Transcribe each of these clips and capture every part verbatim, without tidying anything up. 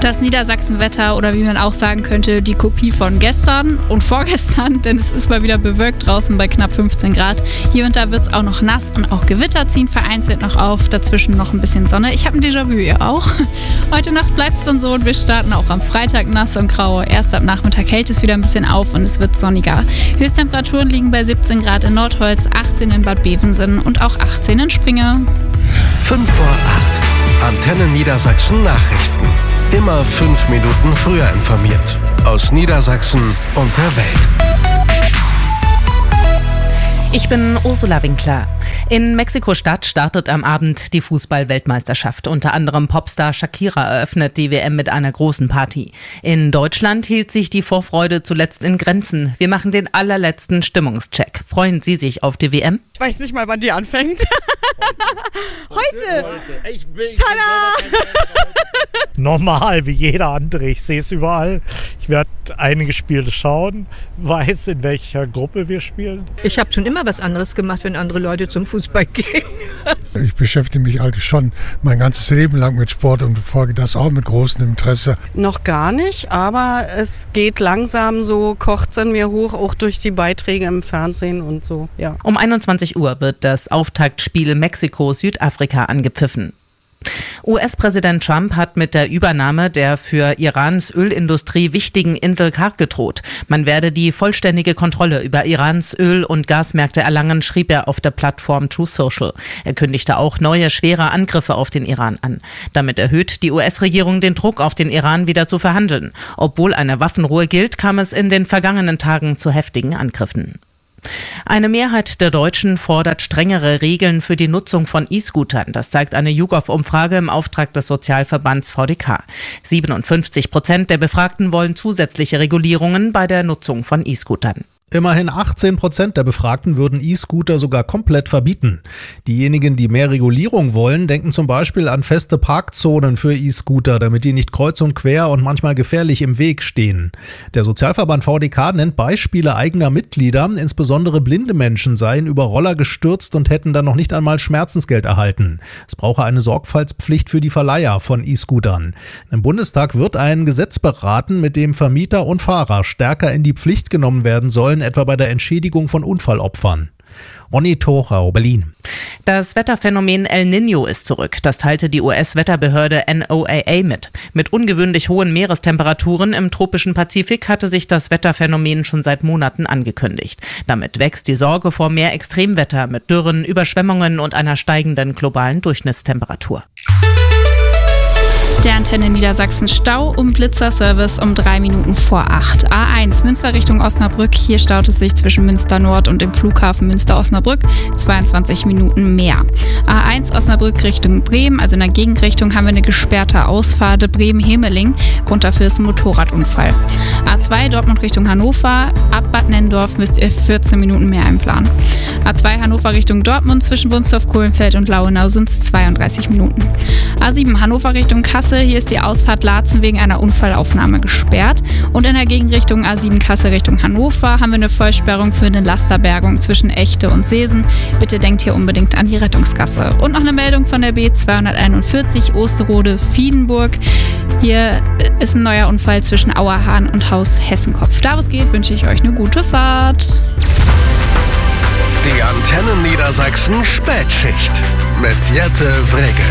Das Niedersachsenwetter oder wie man auch sagen könnte, die Kopie von gestern und vorgestern, denn es ist mal wieder bewölkt draußen bei knapp fünfzehn Grad. Hier und da wird es auch noch nass und auch Gewitter ziehen vereinzelt noch auf, dazwischen noch ein bisschen Sonne. Ich habe ein Déjà-vu, ihr auch. Heute Nacht bleibt es dann so und wir starten auch am Freitag nass und grau. Erst ab Nachmittag hält es wieder ein bisschen auf und es wird sonniger. Höchsttemperaturen liegen bei siebzehn Grad in Nordholz, achtzehn in Bad Bevensen und auch achtzehn in Springe. fünf vor acht. Antenne Niedersachsen Nachrichten. Immer fünf Minuten früher informiert. Aus Niedersachsen und der Welt. Ich bin Ursula Winkler. In Mexiko-Stadt startet am Abend die Fußball-Weltmeisterschaft. Unter anderem Popstar Shakira eröffnet die W M mit einer großen Party. In Deutschland hielt sich die Vorfreude zuletzt in Grenzen. Wir machen den allerletzten Stimmungscheck. Freuen Sie sich auf die W M? Ich weiß nicht mal, wann die anfängt. Heute! Heute. Ich bin, ich Tada! Normal, wie jeder andere. Ich sehe es überall. Ich werde einige Spiele schauen, weiß, in welcher Gruppe wir spielen. Ich habe schon immer was anderes gemacht, wenn andere Leute zum Fußball gehen. Ich beschäftige mich eigentlich schon mein ganzes Leben lang mit Sport und verfolge das auch mit großem Interesse. Noch gar nicht, aber es geht langsam so, kocht es in mir hoch, auch durch die Beiträge im Fernsehen und so, ja. Um einundzwanzig Uhr wird das Auftaktspiel Mexiko-Südafrika angepfiffen. U S-Präsident Trump hat mit der Übernahme der für Irans Ölindustrie wichtigen Insel Karg gedroht. Man werde die vollständige Kontrolle über Irans Öl- und Gasmärkte erlangen, schrieb er auf der Plattform Truth Social. Er kündigte auch neue, schwere Angriffe auf den Iran an. Damit erhöht die U S-Regierung den Druck auf den Iran, wieder zu verhandeln. Obwohl eine Waffenruhe gilt, kam es in den vergangenen Tagen zu heftigen Angriffen. Eine Mehrheit der Deutschen fordert strengere Regeln für die Nutzung von E-Scootern. Das zeigt eine YouGov-Umfrage im Auftrag des Sozialverbands V D K. siebenundfünfzig Prozent der Befragten wollen zusätzliche Regulierungen bei der Nutzung von E-Scootern. Immerhin achtzehn Prozent der Befragten würden E-Scooter sogar komplett verbieten. Diejenigen, die mehr Regulierung wollen, denken zum Beispiel an feste Parkzonen für E-Scooter, damit die nicht kreuz und quer und manchmal gefährlich im Weg stehen. Der Sozialverband V D K nennt Beispiele eigener Mitglieder, insbesondere blinde Menschen seien über Roller gestürzt und hätten dann noch nicht einmal Schmerzensgeld erhalten. Es brauche eine Sorgfaltspflicht für die Verleiher von E-Scootern. Im Bundestag wird ein Gesetz beraten, mit dem Vermieter und Fahrer stärker in die Pflicht genommen werden sollen, etwa bei der Entschädigung von Unfallopfern. Ronny Thorau, Berlin. Das Wetterphänomen El Niño ist zurück. Das teilte die U S-Wetterbehörde N O A A mit. Mit ungewöhnlich hohen Meerestemperaturen im tropischen Pazifik hatte sich das Wetterphänomen schon seit Monaten angekündigt. Damit wächst die Sorge vor mehr Extremwetter mit Dürren, Überschwemmungen und einer steigenden globalen Durchschnittstemperatur. Der Antenne Niedersachsen Stau um Blitzerservice um drei Minuten vor acht. A eins Münster Richtung Osnabrück. Hier staut es sich zwischen Münster Nord und dem Flughafen Münster-Osnabrück zweiundzwanzig Minuten mehr. A eins Osnabrück Richtung Bremen, also in der Gegenrichtung, haben wir eine gesperrte Ausfahrt Bremen-Hemeling. Grund dafür ist ein Motorradunfall. A zwei Dortmund Richtung Hannover. Ab Bad Nennendorf müsst ihr vierzehn Minuten mehr einplanen. A zwei Hannover Richtung Dortmund zwischen Wunstorf-Kohlenfeld und Lauenau sind es zweiunddreißig Minuten. A sieben Hannover Richtung Kassel. Hier ist die Ausfahrt Laatzen wegen einer Unfallaufnahme gesperrt. Und in der Gegenrichtung A sieben Kassel Richtung Hannover haben wir eine Vollsperrung für eine Lasterbergung zwischen Echte und Seesen. Bitte denkt hier unbedingt an die Rettungsgasse. Und noch eine Meldung von der B zweihunderteinundvierzig Osterode-Fiedenburg. Hier ist ein neuer Unfall zwischen Auerhahn und Haus Hessenkopf. Da wo es geht, wünsche ich euch eine gute Fahrt. Die Antenne Niedersachsen Spätschicht mit Jette Wrege.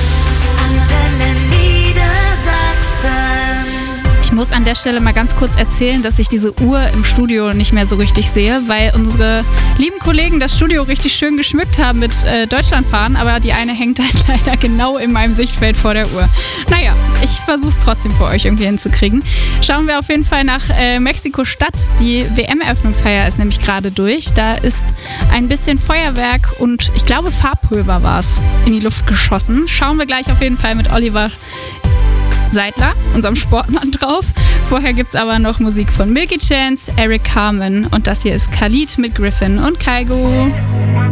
Ich muss an der Stelle mal ganz kurz erzählen, dass ich diese Uhr im Studio nicht mehr so richtig sehe, weil unsere lieben Kollegen das Studio richtig schön geschmückt haben mit äh, Deutschlandfahren, aber die eine hängt halt leider genau in meinem Sichtfeld vor der Uhr. Naja, ich versuche es trotzdem für euch irgendwie hinzukriegen. Schauen wir auf jeden Fall nach äh, Mexiko-Stadt. Die W M-Eröffnungsfeier ist nämlich gerade durch. Da ist ein bisschen Feuerwerk und ich glaube Farbpulver war es in die Luft geschossen. Schauen wir gleich auf jeden Fall mit Oliver Seidler, unserem Sportmann, drauf. Vorher gibt's aber noch Musik von Milky Chance, Eric Carmen und das hier ist Khalid mit Griffin und Kygo.